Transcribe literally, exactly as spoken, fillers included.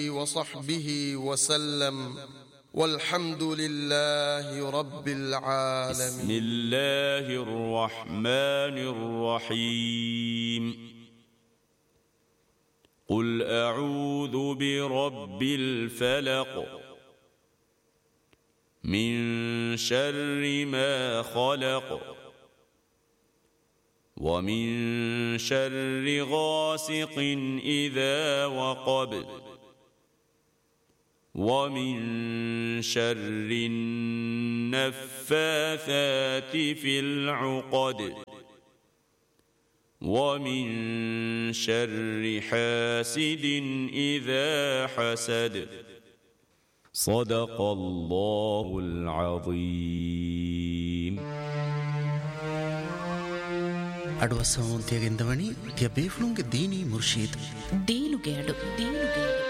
وصحبه وسلم والحمد لله رب العالمين. بسم الله الرحمن الرحيم. قل أعوذ برب الفلق من شر ما خلق ومن شر غاسق إذا وقب ومن شر النفاثات في العقد ومن شر حاسد إذا حسد. صدق الله العظيم. ಅಡವಸೋನ್ ತೆಗೆಂದವಣಿ ತ್ಯ ಬೇಫ್ಲುಂಗೆ ದೀನಿ ಮುರ್ಶೀದ್ ದೀನುಗೆ ಅಡು ದೀನುಗೆ